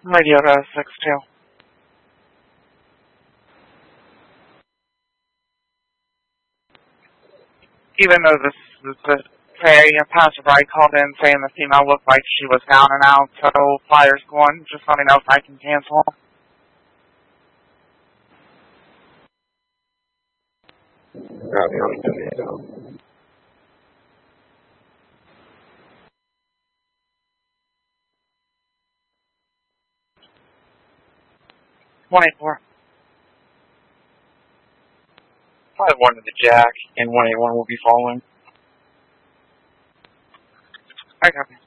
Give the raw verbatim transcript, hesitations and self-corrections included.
Radio to six two. Even though this is the say a passerby called in saying the female looked like she was down and out, so flyer's going, just let me know if I can cancel. Copy on Tomato. one eight four. five one to the Jack, and one eight one will be following. I copy.